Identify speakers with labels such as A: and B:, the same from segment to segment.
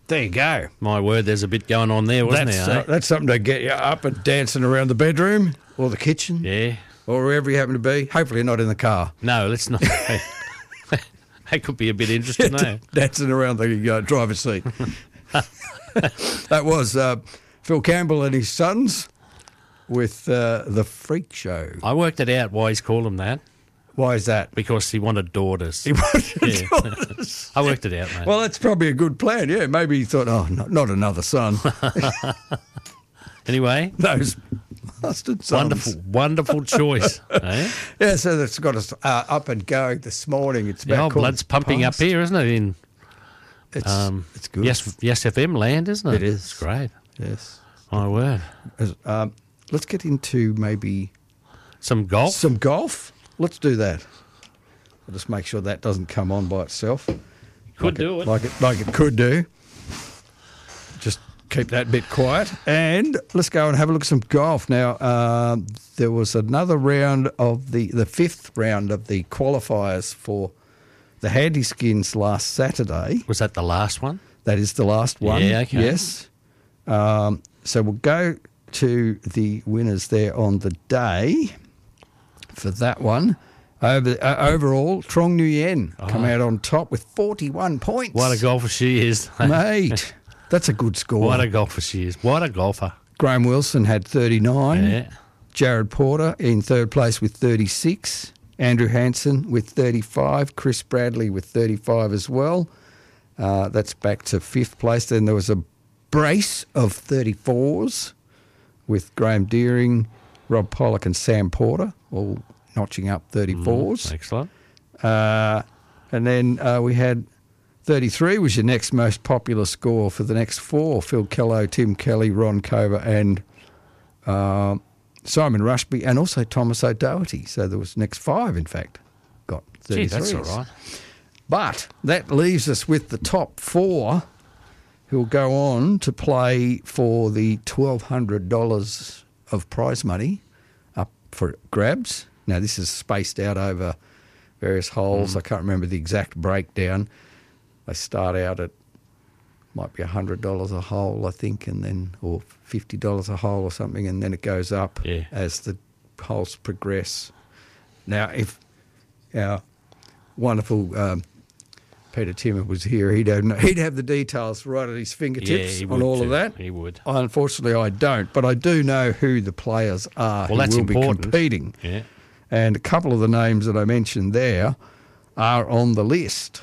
A: There you go.
B: My word, there's a bit going on there, wasn't there? Eh?
A: That's something to get you up and dancing around the bedroom or the kitchen.
B: Yeah.
A: Or wherever you happen to be. Hopefully not in the car.
B: No, let's not. That could be a bit interesting, eh?
A: Dancing around the driver's seat. That was Phil Campbell and his sons with The Freak Show.
B: I worked it out why he's called them that.
A: Why is that?
B: Because he wanted daughters.
A: He wanted daughters.
B: I worked it out, mate.
A: Well, that's probably a good plan, yeah. Maybe he thought, not another son.
B: Anyway.
A: Those bastard sons.
B: Wonderful choice. Eh?
A: Yeah, so that's got us up and going this morning. It's
B: the
A: about
B: blood's pumping
A: past.
B: up here, isn't it? In
A: It's good.
B: Yes FM land, isn't it?
A: It is.
B: It's great.
A: Yes.
B: My word.
A: Let's get into maybe
B: some golf.
A: Let's do that. I'll just make sure that doesn't come on by itself.
B: Like
A: it could do. Just keep that bit quiet. And let's go and have a look at some golf. Now, there was another round of the fifth round of the qualifiers for the Handy Skins last Saturday.
B: Was that the last one?
A: That is the last one.
B: Yeah, okay.
A: Yes. So we'll go to the winners there on the day for that one. Overall, Trong Nguyen come out on top with 41 points.
B: What a golfer she is.
A: Mate, that's a good score.
B: What a golfer she is. What a golfer.
A: Graham Wilson had 39.
B: Yeah.
A: Jared Porter in third place with 36. Andrew Hansen with 35. Chris Bradley with 35 as well. That's back to fifth place. Then there was a brace of 34s with Graham Deering, Rob Pollock and Sam Porter, all notching up 34s.
B: Excellent.
A: And then we had 33 was your next most popular score for the next four. Phil Kello, Tim Kelly, Ron Cover and Simon Rushby and also Thomas O'Doherty. So there was next five, in fact, got 33s.
B: Gee, that's all right.
A: But that leaves us with the top four who will go on to play for the $1,200 of prize money up for grabs. Now, this is spaced out over various holes. I can't remember the exact breakdown. They start out at, might be $100 a hole, I think, and then, or $50 a hole or something, and then it goes up as the holes progress. Now, if our wonderful Peter Timmer was here, he'd have the details right at his fingertips on all of that.
B: He would.
A: Unfortunately, I don't, but I do know who the players are who will be competing.
B: Yeah.
A: And a couple of the names that I mentioned there are on the list.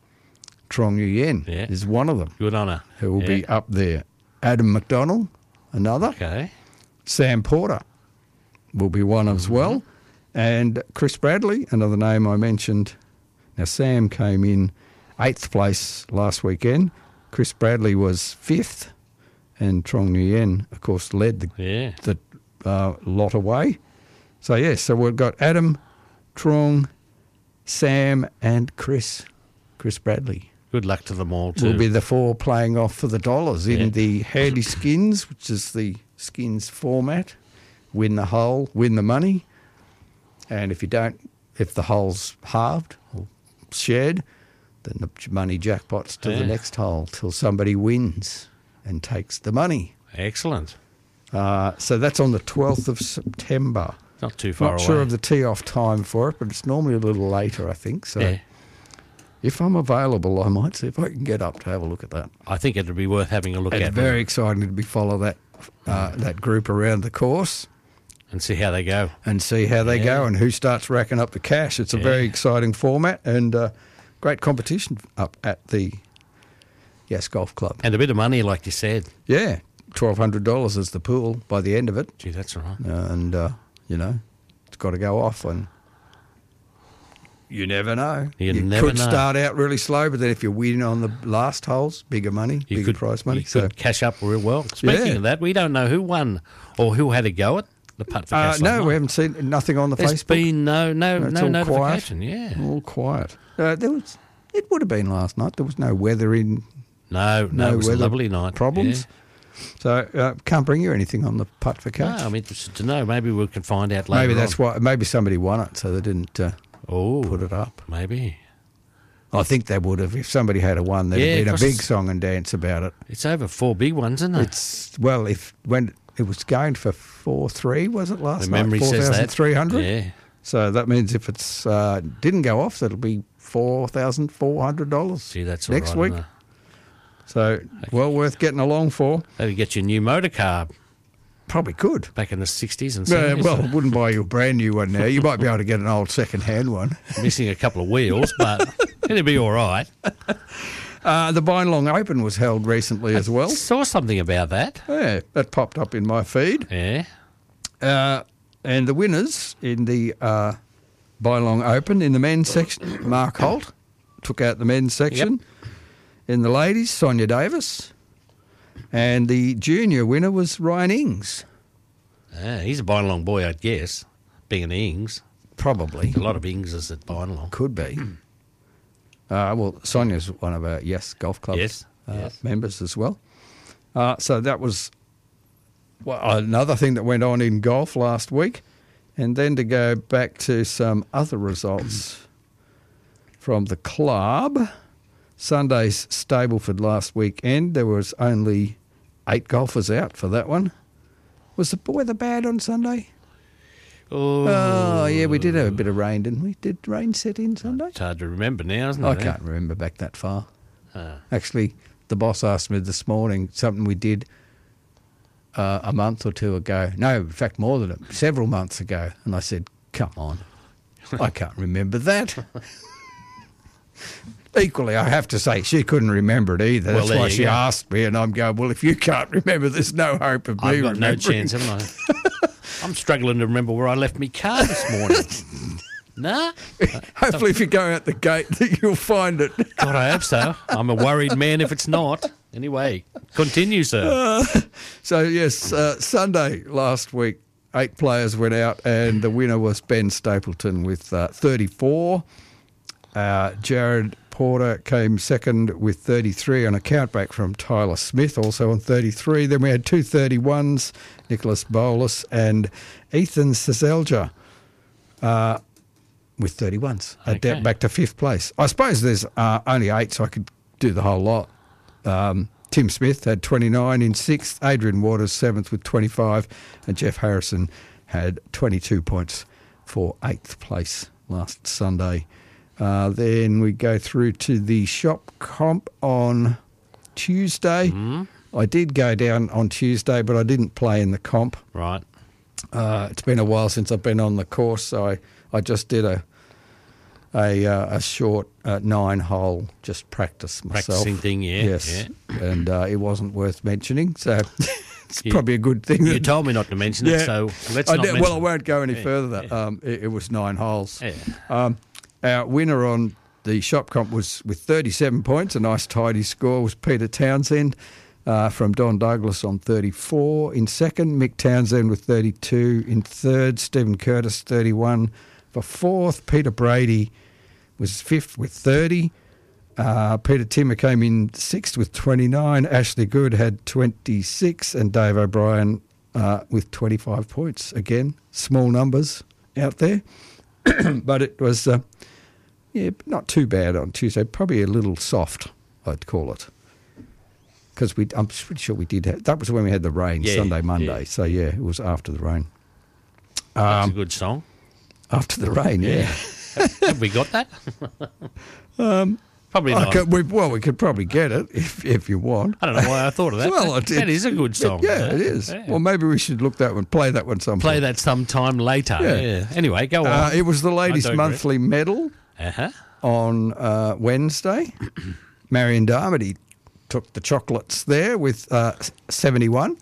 A: Trong Nguyen is one of them.
B: Good on her.
A: Who will be up there. Adam McDonald, another.
B: Okay.
A: Sam Porter will be one as well. And Chris Bradley, another name I mentioned. Now, Sam came in 8th place last weekend. Chris Bradley was 5th. And Trong Nguyen, of course, led the lot away. So, so we've got Adam, Trong, Sam and Chris Bradley.
B: Good luck to them all, too.
A: Will be the four playing off for the dollars in the Handy Skins, which is the skins format. Win the hole, win the money. And if the hole's halved or shared, then the money jackpots to the next hole till somebody wins and takes the money.
B: Excellent.
A: So that's on the 12th of September.
B: Not too far away.
A: Not sure of the tee-off time for it, but it's normally a little later, I think. So if I'm available, I might see if I can get up to have a look at that.
B: I think it would be worth having a look at.
A: It's very exciting to follow that group around the course.
B: And see how they go.
A: And who starts racking up the cash. It's a very exciting format and great competition up at the Yes Golf Club.
B: And a bit of money, like you said.
A: Yeah, $1,200 is the pool by the end of it.
B: Gee, that's all right.
A: And, it's got to go off and you never know.
B: You
A: never could start out really slow, but then if you win on the last holes, bigger money, bigger prize money.
B: You could cash up real well. Speaking of that, we don't know who won or who had a go at the putt for cash.
A: No, we haven't seen nothing on the
B: There's
A: Facebook.
B: There's been no notification.
A: Quiet. All quiet. It would have been last night. There was no weather in.
B: No, it was a lovely night.
A: Problems. Yeah. So can't bring you anything on the putt for cash.
B: No, I'm interested to know. Maybe we can find out later.
A: Maybe that's why. Maybe somebody won it, so they didn't put it up.
B: Maybe.
A: I think they would have. If somebody had won, there'd have been a
B: 'cause
A: big song and dance about it.
B: It's over 4 big ones, isn't it?
A: When it was going for 4-3, was it last
B: The
A: night?
B: memory says that.
A: 4,300?
B: Yeah.
A: So that means if it's didn't go off, that'll be $4,400
B: Gee, that's
A: next
B: all right,
A: week.
B: isn't it?
A: So well worth getting along for.
B: That'll get you a new motor car
A: Probably could.
B: back in the 60s and
A: Yeah,
B: 70s.
A: well, I wouldn't buy you a brand new one now. You might be able to get an old second-hand one.
B: Missing a couple of wheels, but it'll be all right.
A: The Bynalong Open was held recently as well.
B: Saw something about that.
A: Yeah, that popped up in my feed.
B: Yeah.
A: And the winners in the Bynalong Open in the men's section, Mark Holt took out the men's section. In the ladies, Sonia Davis. And the junior winner was Ryan Ings.
B: He's a Bynalong boy, I'd guess, being an Ings.
A: Probably.
B: A lot of Ingses at Bynalong.
A: Could be. Well, Sonia's one of our Golf Club
B: Yes.
A: members as well. So that was another thing that went on in golf last week. And then to go back to some other results from the club. Sunday's Stableford last weekend, there was only 8 golfers out for that one. Was the weather bad on Sunday? Oh, yeah, we did have a bit of rain, didn't we? Did rain set in Sunday?
B: It's hard to remember now, isn't it?
A: I can't remember back that far. Actually, the boss asked me this morning something we did a month or two ago. No, in fact, more than several months ago. And I said, come on, I can't remember that. Equally, I have to say, she couldn't remember it either.
B: Well,
A: That's why she
B: go.
A: asked me, and I'm going, well, if you can't remember, there's no hope of me
B: I've got
A: remembering.
B: no chance, haven't I? I'm struggling to remember where I left my car this morning. Nah?
A: Hopefully, if you go out the gate, you'll find it.
B: God, I hope so. I'm a worried man if it's not. Anyway, continue, sir.
A: So, yes, Sunday last week, 8 players went out, and the winner was Ben Stapleton with 34. Jared Porter came second with 33 on a countback from Tyler Smith, also on 33. Then we had 2 31s, Nicholas Bolas and Ethan Ciselja with 31s,
B: Okay.
A: back to 5th place. I suppose there's only 8, so I could do the whole lot. Tim Smith had 29 in 6th, Adrian Waters 7th with 25, and Jeff Harrison had 22 points for 8th place last Sunday. Then we go through to the shop comp on Tuesday. I did go down on Tuesday, but I didn't play in the comp.
B: Right.
A: It's been a while since I've been on the course, so I just did a short 9-hole just practice myself.
B: Practicing thing, yeah.
A: Yes,
B: Yeah.
A: and it wasn't worth mentioning, so it's probably a good thing.
B: You told me not to mention it, so let's not mention
A: Well, I
B: it.
A: won't go any further. It was 9 holes.
B: Yeah.
A: Our winner on the shop comp was with 37 points. A nice tidy score was Peter Townsend from Don Douglas on 34. In second, Mick Townsend with 32. In third, Stephen Curtis, 31. For fourth, Peter Brady was fifth with 30. Peter Timmer came in sixth with 29. Ashley Good had 26. And Dave O'Brien with 25 points. Again, small numbers out there. But it was... not too bad on Tuesday. Probably a little soft, I'd call it. Because I'm pretty sure we did have... That was when we had the rain, Sunday, Monday.
B: Yeah.
A: So, yeah, it was after the rain.
B: That's a good song.
A: After the rain, yeah.
B: Have we got that? Probably not.
A: We could probably get it if you want.
B: I don't know why I thought of that.
A: Well,
B: that is a good song.
A: Yeah, it is.
B: Yeah.
A: Well, maybe we should play that one sometime.
B: Play that sometime later. Yeah. Anyway, go on.
A: It was the ladies'
B: I digress.
A: monthly medal on Wednesday. Marion Darmody took the chocolates there with 71.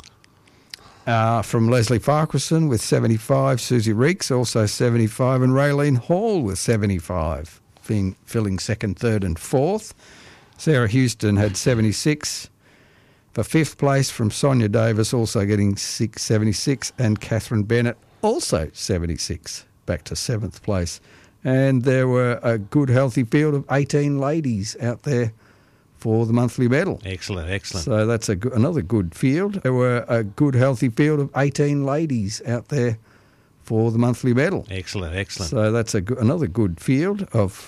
A: From Leslie Farquharson with 75. Susie Reeks also 75. And Raylene Hall with 75. Filling second, third and fourth. Sarah Houston had 76. For fifth place from Sonia Davis, also getting 76. And Catherine Bennett, also 76, back to seventh place. And there were a good, healthy field of 18 ladies out there for the monthly medal.
B: Excellent.
A: So that's another good field. There were a good, healthy field of 18 ladies out there for the monthly medal.
B: Excellent.
A: So that's another good field of